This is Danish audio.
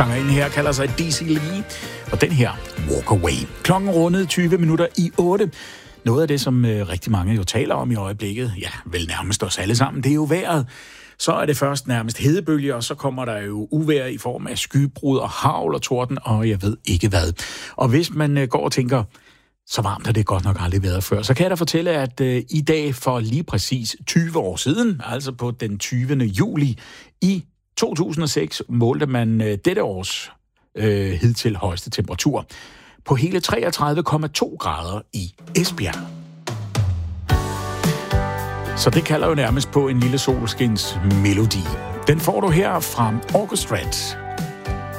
Sangerinden her kalder sig DC Lee, og den her Walk Away. Klokken rundede 20 minutter i 8. Noget af det, som rigtig mange jo taler om i øjeblikket, ja, vel nærmest os alle sammen, det er jo vejret. Så er det først nærmest hedebølger, og så kommer der jo uvejr i form af skybrud og hagl og torden, og jeg ved ikke hvad. Og hvis man går og tænker, så varmt har det godt nok aldrig været før, så kan jeg da fortælle, at i dag for lige præcis 20 år siden, altså på den 20. juli i 2006, målte man dette års hidtil højeste temperatur på hele 33,2 grader i Esbjerg. Så det kalder jo nærmest på en lille solskins melodi. Den får du her fra Orchestrat.